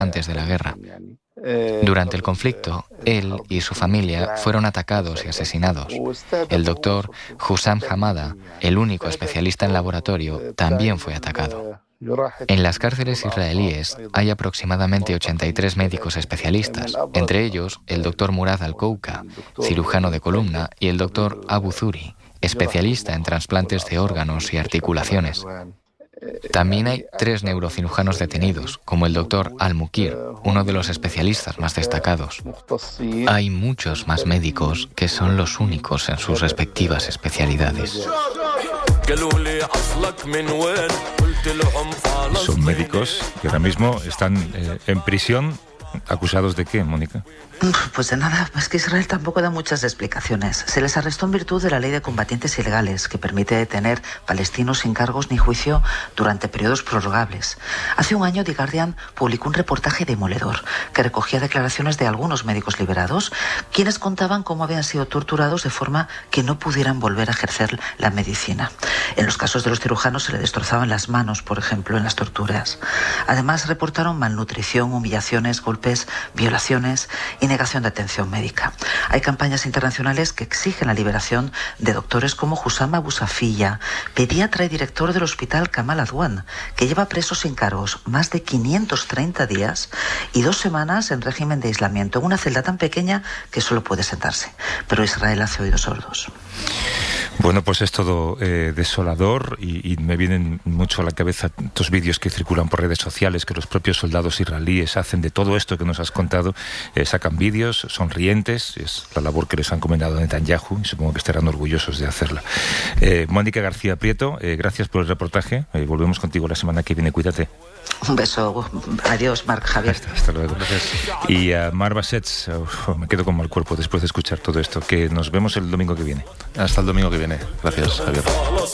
antes de la guerra. Durante el conflicto, él y su familia fueron atacados y asesinados. El doctor Hussam Hamada, el único especialista en laboratorio, también fue atacado. En las cárceles israelíes hay aproximadamente 83 médicos especialistas, entre ellos el doctor Murad Al-Kouka, cirujano de columna, y el doctor Abu Zuri, especialista en trasplantes de órganos y articulaciones. También hay 3 neurocirujanos detenidos, como el doctor Al-Mukir, uno de los especialistas más destacados. Hay muchos más médicos que son los únicos en sus respectivas especialidades. Son médicos que ahora mismo están en prisión. ¿Acusados de qué, Mónica? Pues de nada, es que Israel tampoco da muchas explicaciones. Se les arrestó en virtud de la ley de combatientes ilegales, que permite detener palestinos sin cargos ni juicio durante periodos prorrogables. Hace un año, The Guardian publicó un reportaje demoledor que recogía declaraciones de algunos médicos liberados, quienes contaban cómo habían sido torturados de forma que no pudieran volver a ejercer la medicina. En los casos de los cirujanos se le destrozaban las manos, por ejemplo, en las torturas. Además, reportaron malnutrición, humillaciones, golpes, violaciones y negación de atención médica. Hay campañas internacionales que exigen la liberación de doctores como Hussam Abu Safiya, pediatra y director del hospital Kamal Adwan, que lleva preso sin cargos más de 530 días y 2 semanas en régimen de aislamiento, en una celda tan pequeña que solo puede sentarse. Pero Israel hace oídos sordos. Bueno, pues es todo desolador y me vienen mucho a la cabeza estos vídeos que circulan por redes sociales que los propios soldados israelíes hacen de todo esto que nos has contado. Sacan vídeos sonrientes, es la labor que les han encomendado a Netanyahu y supongo que estarán orgullosos de hacerla. Mónica García Prieto, gracias por el reportaje. Volvemos contigo la semana que viene. Cuídate. Un beso. Adiós, Marc Javier. Hasta luego. Gracias. Y a Mar Bassets, me quedo con mal cuerpo después de escuchar todo esto. Que nos vemos el domingo que viene. Hasta el domingo que viene. Gracias, Javier.